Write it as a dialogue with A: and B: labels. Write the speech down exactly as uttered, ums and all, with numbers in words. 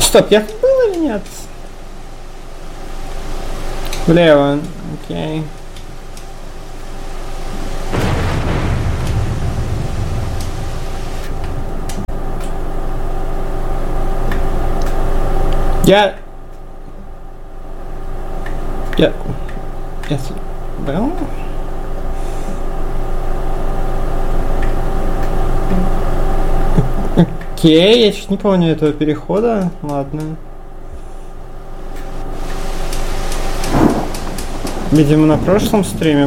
A: Стоп, я тут был или нет? Влево, окей. Я... Я... Я... Был? Окей, я чуть не помню этого перехода. Ладно. Видимо, на прошлом стриме